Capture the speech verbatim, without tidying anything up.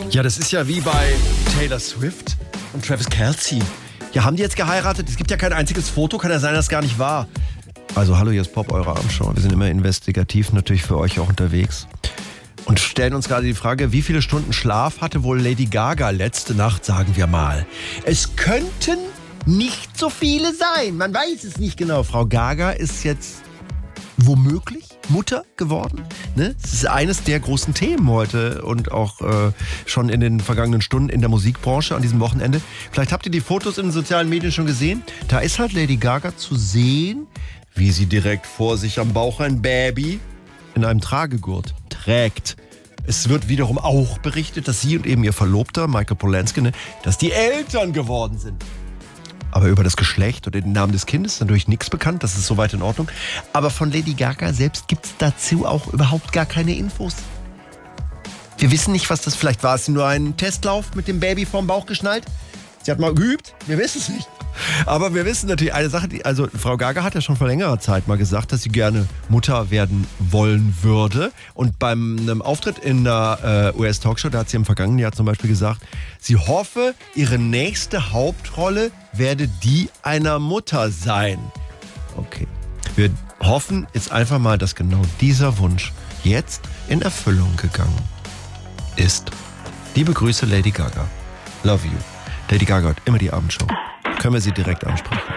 Ja, das ist ja wie bei Taylor Swift und Travis Kelce. Ja, haben die jetzt geheiratet? Es gibt ja kein einziges Foto, kann ja sein, dass es gar nicht war. Also hallo, hier ist Pop, eure Abendshow. Wir sind immer investigativ natürlich für euch auch unterwegs. Und stellen uns gerade die Frage, wie viele Stunden Schlaf hatte wohl Lady Gaga letzte Nacht, sagen wir mal. Es könnten nicht so viele sein, man weiß es nicht genau. Frau Gaga ist jetzt womöglich Mutter geworden. Ne? Das ist eines der großen Themen heute und auch äh, schon in den vergangenen Stunden in der Musikbranche an diesem Wochenende. Vielleicht habt ihr die Fotos in den sozialen Medien schon gesehen. Da ist halt Lady Gaga zu sehen, wie sie direkt vor sich am Bauch ein Baby in einem Tragegurt trägt. Es wird wiederum auch berichtet, dass sie und eben ihr Verlobter, Michael Polansky, ne, dass die Eltern geworden sind. Aber über das Geschlecht oder den Namen des Kindes ist natürlich nichts bekannt, das ist soweit in Ordnung. Aber von Lady Gaga selbst gibt es dazu auch überhaupt gar keine Infos. Wir wissen nicht, was das vielleicht war. Es ist nur ein Testlauf mit dem Baby vorm Bauch geschnallt. Sie hat mal geübt, wir wissen es nicht. Aber wir wissen natürlich eine Sache, die, also Frau Gaga hat ja schon vor längerer Zeit mal gesagt, dass sie gerne Mutter werden wollen würde. Und beim einem Auftritt in einer äh, U S-Talkshow, da hat sie im vergangenen Jahr zum Beispiel gesagt, sie hoffe, ihre nächste Hauptrolle werde die einer Mutter sein. Okay. Wir hoffen jetzt einfach mal, dass genau dieser Wunsch jetzt in Erfüllung gegangen ist. Liebe Grüße, Lady Gaga. Love you. Lady Gaga hat immer die Abendshow. Können wir sie direkt ansprechen.